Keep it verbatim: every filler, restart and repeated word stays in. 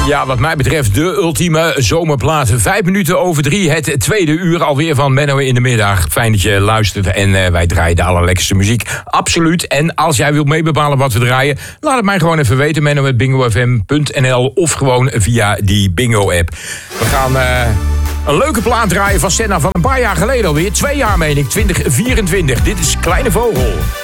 Ja, wat mij betreft de ultieme zomerplaat. Vijf minuten over drie, het tweede uur alweer van Menno in de middag. Fijn dat je luistert en uh, wij draaien de allerlekkerste muziek. Absoluut. En als jij wilt meebepalen wat we draaien, laat het mij gewoon even weten. Menno at bingo f m punt n l of gewoon via die Bingo-app. We gaan uh, een leuke plaat draaien van Senna van een paar jaar geleden alweer. Twee jaar meen ik, twintig vierentwintig. Dit is Kleine Vogel.